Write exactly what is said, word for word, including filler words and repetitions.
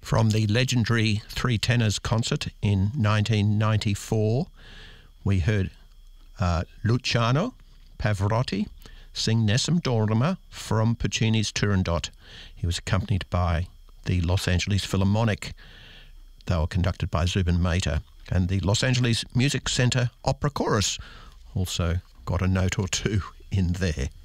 From the legendary Three Tenors concert in nineteen ninety-four, we heard uh, Luciano Pavarotti sing Nessun Dorma from Puccini's Turandot. He was accompanied by the Los Angeles Philharmonic. They were conducted by Zubin Mehta. And the Los Angeles Music Center Opera Chorus also got a note or two in there.